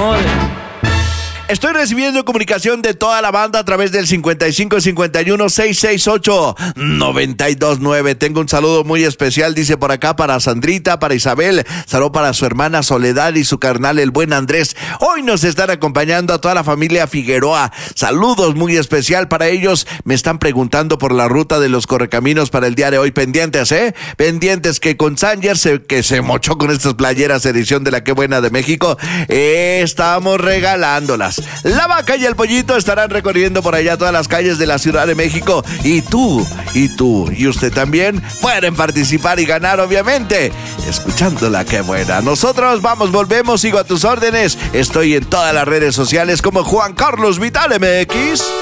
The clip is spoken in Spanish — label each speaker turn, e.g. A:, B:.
A: Estoy recibiendo comunicación de toda la banda a través del 5551-668-929. Tengo un saludo muy especial, dice por acá, para Sandrita, para Isabel. Saludo para su hermana Soledad y su carnal, el buen Andrés. Hoy nos están acompañando a toda la familia Figueroa. Saludos muy especial para ellos. Me están preguntando por la ruta de los correcaminos para el día de hoy. Pendientes, pendientes, que con Sanger que se mochó con estas playeras edición de la Qué Buena de México. Estamos regalándolas. La Vaca y el Pollito estarán recorriendo por allá todas las calles de la Ciudad de México. Y tú, y usted también pueden participar y ganar, obviamente, escuchando la Qué Buena. Nosotros volvemos, sigo a tus órdenes. Estoy en todas las redes sociales como Juan Carlos Vital MX.